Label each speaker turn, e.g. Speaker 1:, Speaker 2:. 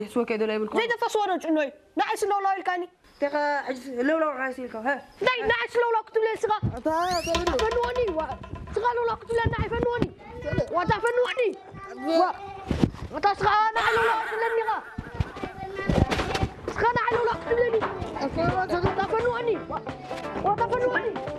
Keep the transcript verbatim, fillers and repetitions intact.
Speaker 1: سوى كده لا يبلكم
Speaker 2: زي ده تصور جنوي نعس لو لا يلكاني
Speaker 1: تقى عجز لو لو عايزينك ها
Speaker 2: داي نعس لو لا كتب لي سقا فنوني و سقا لو لا كتب لي نعي فنوني وتا فنوني وتا سقا نعي لو لا كتب لي نغا سقا نعي لو لا كتب لي وتا فنوني وتا فنوني